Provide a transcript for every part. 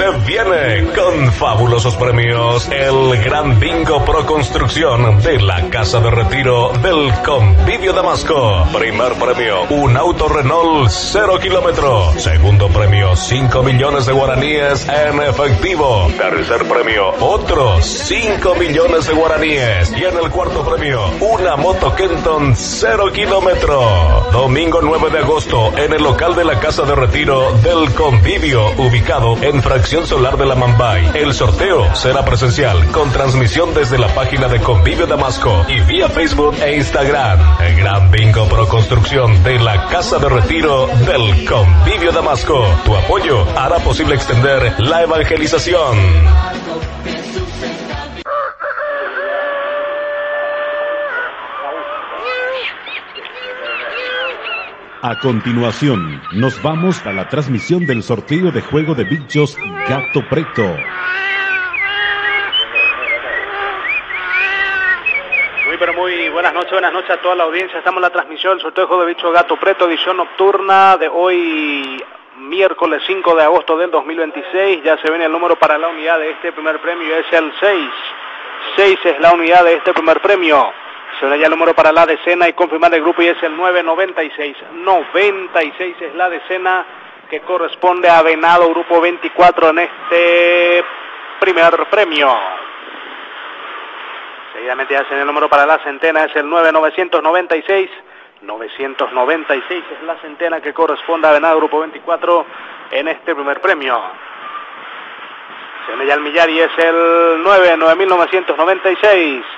se viene con fabulosos premios el Gran Bingo Pro Construcción de la Casa de Retiro del Convivio Damasco. Primer premio, un auto Renault 0 kilómetros. Segundo premio, 5 millones de guaraníes en efectivo. Tercer premio, otros 5 millones de guaraníes. Y en el cuarto premio, una moto Kenton 0 kilómetros. Domingo 9 de agosto en el local de la Casa de Retiro del Convivio, ubicado en Fracción Solar de la Mambay. El sorteo será presencial con transmisión desde la página de Convivio Damasco y vía Facebook e Instagram. El Gran Bingo Pro Construcción de la Casa de Retiro del Convivio Damasco. Tu apoyo hará posible extender la evangelización. A continuación, nos vamos a la transmisión del sorteo de juego de bichos Gato Preto. Muy buenas noches a toda la audiencia. Estamos en la transmisión del sorteo de juego de bichos Gato Preto, edición nocturna de hoy, miércoles 5 de agosto del 2026. Ya se viene el número para la unidad de este primer premio, es el 6. 6 es la unidad de este primer premio. Se ve ya el número para la decena y confirmar el grupo y es el 996. 96 es la decena que corresponde a Venado Grupo 24 en este primer premio. Seguidamente ya se ve el número para la centena, es el 9996. 996 es la centena que corresponde a Venado Grupo 24 en este primer premio. Se ve ya el millar y es el 9996.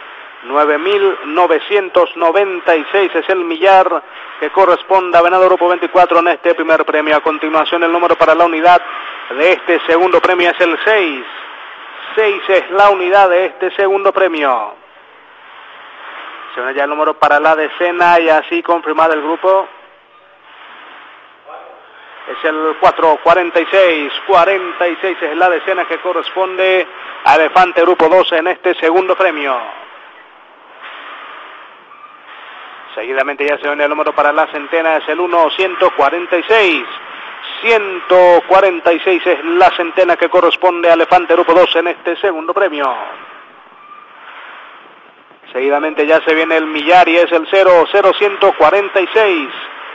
9.996 es el millar que corresponde a Venado Grupo 24 en este primer premio. A continuación el número para la unidad de este segundo premio es el 6. 6 es la unidad de este segundo premio. Se ve ya el número para la decena y así confirmado el grupo. Es el 446. 46 es la decena que corresponde a Elefante Grupo 12 en este segundo premio. Seguidamente ya se ve el número para la centena, es el 146. 146 es la centena que corresponde a Elefante Grupo 2 en este segundo premio. Seguidamente ya se viene el millar y es el 0146.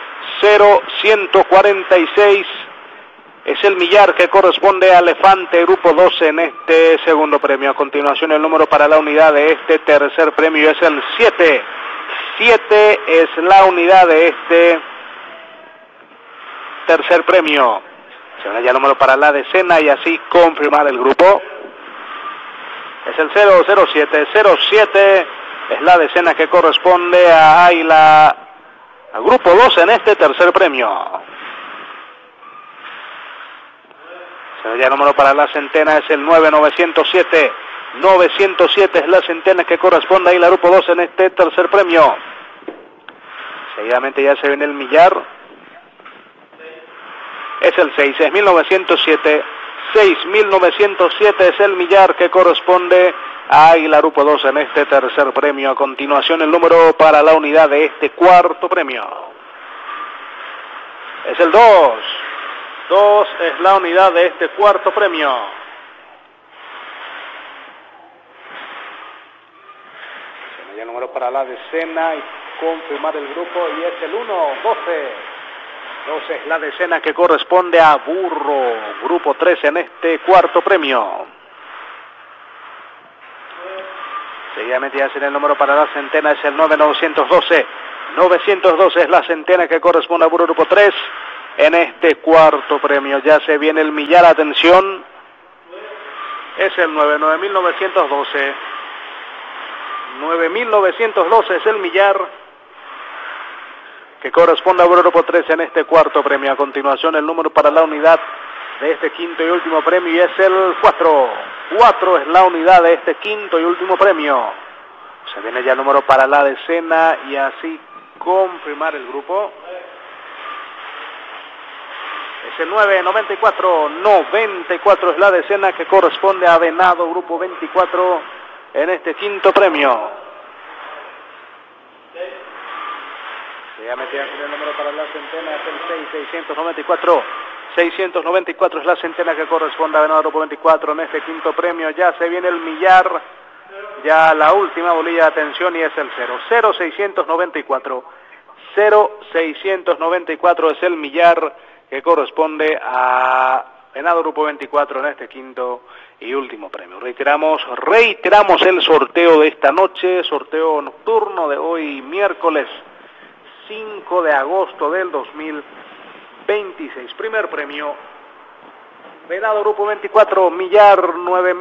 0146 es el millar que corresponde a Elefante Grupo 12 en este segundo premio. A continuación el número para la unidad de este tercer premio es el 7. 7 es la unidad de este tercer premio. Se ve ya el número para la decena y así confirmar el grupo. Es el 007. 07 es la decena que corresponde a Águila, a Grupo 2 en este tercer premio. Se ve ya el número para la centena, es el 9907. 907 es la centena que corresponde a Águila Grupo 2 en este tercer premio. Seguidamente ya se viene el millar. Es el 6, 6907. 6907 es el millar que corresponde a Águila Grupo 2 en este tercer premio. A continuación el número para la unidad de este cuarto premio. Es el 2. 2 es la unidad de este cuarto premio. El número para la decena y confirmar el grupo y es el 12 es la decena que corresponde a Burro Grupo 3 en este cuarto premio. Seguidamente ya será el número para la centena, es el 9912. 912 es la centena que corresponde a Burro Grupo 3 en este cuarto premio. Ya se viene el millar, atención, es el 9912. 9912 es el millar que corresponde a Grupo 3 en este cuarto premio. A continuación el número para la unidad de este quinto y último premio y es el 4. 4 es la unidad de este quinto y último premio. Se viene ya el número para la decena y así confirmar el grupo. Es el 994. 94 es la decena que corresponde a Venado Grupo 24 en este quinto premio. Se ha metido el número para la centena, es el 6694. 694 es la centena que corresponde a Venado Grupo 24 en este quinto premio. Ya se viene el millar, ya la última bolilla de atención y es el 0694. 0694 es el millar que corresponde a Venado Grupo 24 en este quinto y último premio. Reiteramos el sorteo de esta noche, sorteo nocturno de hoy miércoles 5 de agosto del 2026. Primer premio, Venado Grupo 24, millar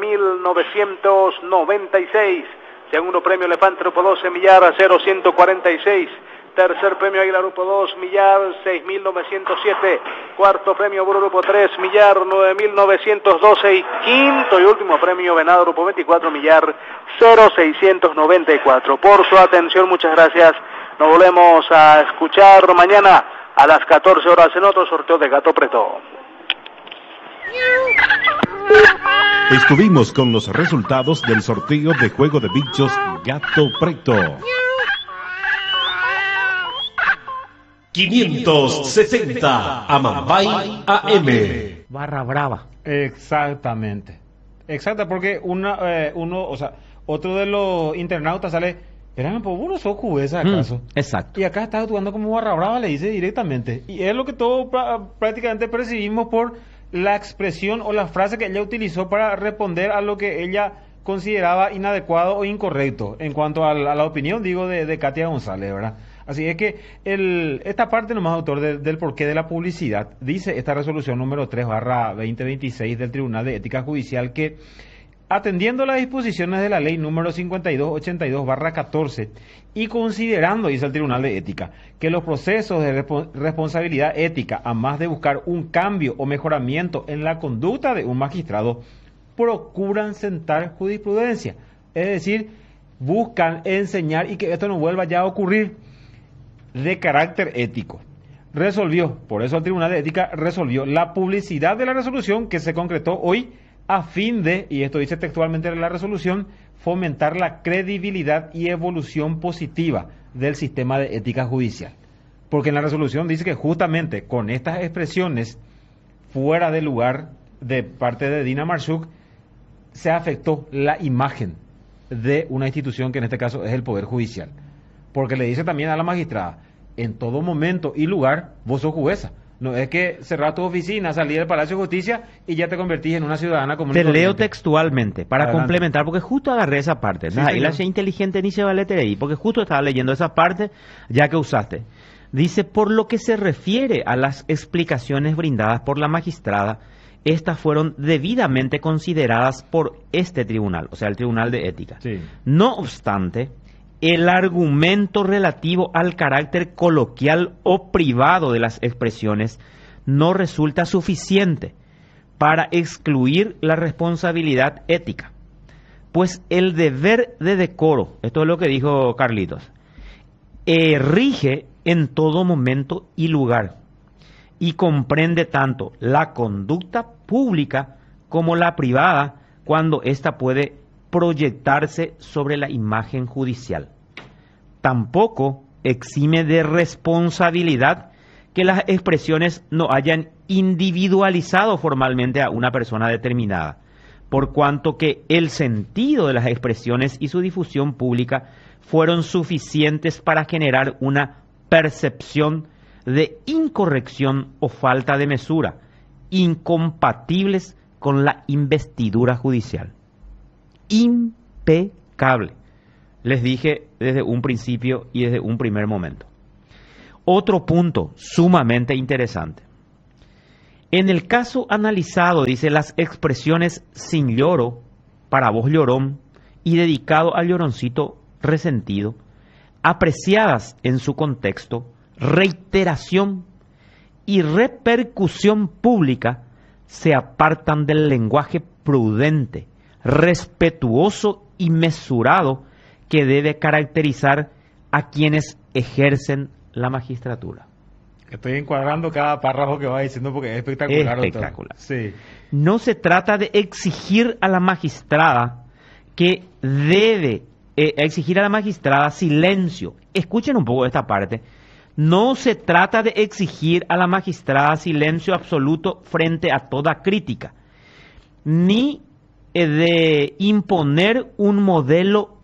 9.996. Segundo premio, Elefante Grupo 12, millar 0.146. Tercer premio, Águila Grupo 2, millar 6.907. Cuarto premio, Grupo 3, millar 9.912. Y quinto y último premio, Venado Grupo 24, millar 0.694. Por su atención, muchas gracias. Nos volvemos a escuchar mañana a las 14 horas en otro sorteo de Gato Preto. Estuvimos con los resultados del sorteo de juego de bichos Gato Preto. 570 Amambay AM. Barra brava. Exactamente. Exacto, porque otro de los internautas sale, espérame, pues vos no sos juguesa acaso. Exacto. Y acá estás actuando como barra brava, le dice directamente. Y es lo que todos prácticamente percibimos por la expresión o la frase que ella utilizó para responder a lo que ella consideraba inadecuado o incorrecto en cuanto a la opinión, digo, de Katia González, ¿verdad? Así es que esta parte nomás, autor, del porqué de la publicidad, dice esta resolución número 3/2026 del Tribunal de Ética Judicial que, atendiendo las disposiciones de la ley número 5282/14 y considerando, dice el Tribunal de Ética, que los procesos de responsabilidad ética, a más de buscar un cambio o mejoramiento en la conducta de un magistrado, procuran sentar jurisprudencia, es decir, buscan enseñar y que esto no vuelva ya a ocurrir, de carácter ético. Por eso el Tribunal de Ética resolvió la publicidad de la resolución que se concretó hoy a fin de, y esto dice textualmente en la resolución, fomentar la credibilidad y evolución positiva del sistema de ética judicial. Porque en la resolución dice que justamente con estas expresiones fuera de lugar de parte de Dina Marshuk se afectó la imagen de una institución que en este caso es el Poder Judicial. Porque le dice también a la magistrada, en todo momento y lugar, vos sos jueza. No es que cerrar tu oficina, salir del Palacio de Justicia y ya te convertís en una ciudadana común. Te leo textualmente para Adelante. Complementar, porque justo agarré esa parte. Sí, Y la sé inteligente ni se vale ahí, porque justo estaba leyendo esa parte ya que usaste. Dice, por lo que se refiere a las explicaciones brindadas por la magistrada, estas fueron debidamente consideradas por este tribunal, o sea, el Tribunal de Ética. Sí. No obstante, el argumento relativo al carácter coloquial o privado de las expresiones no resulta suficiente para excluir la responsabilidad ética, pues el deber de decoro, esto es lo que dijo Carlitos, rige en todo momento y lugar y comprende tanto la conducta pública como la privada cuando ésta puede proyectarse sobre la imagen judicial. Tampoco exime de responsabilidad que las expresiones no hayan individualizado formalmente a una persona determinada, por cuanto que el sentido de las expresiones y su difusión pública fueron suficientes para generar una percepción de incorrección o falta de mesura, incompatibles con la investidura judicial. Impecable. Les dije desde un principio y desde un primer momento. Otro punto sumamente interesante. En el caso analizado, dice, las expresiones sin lloro, para vos llorón, y dedicado al lloroncito resentido, apreciadas en su contexto, reiteración y repercusión pública, se apartan del lenguaje prudente, respetuoso y mesurado que debe caracterizar a quienes ejercen la magistratura. Estoy encuadrando cada párrafo que va diciendo porque es espectacular. Espectacular. Sí. No se trata de exigir a la magistrada que debe exigir a la magistrada silencio. Escuchen un poco esta parte. No se trata de exigir a la magistrada silencio absoluto frente a toda crítica, ni de imponer un modelo